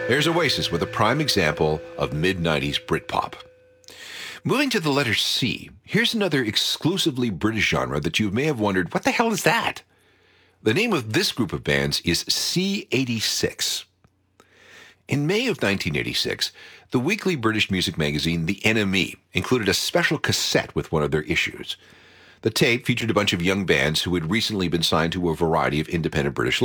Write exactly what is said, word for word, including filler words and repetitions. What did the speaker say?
There's Oasis with a prime example of mid nineties Britpop. Moving to the letter C, here's another exclusively British genre that you may have wondered, what the hell is that? The name of this group of bands is C eighty-six. In May of nineteen eighty-six, the weekly British music magazine The N M E included a special cassette with one of their issues. The tape featured a bunch of young bands who had recently been signed to a variety of independent British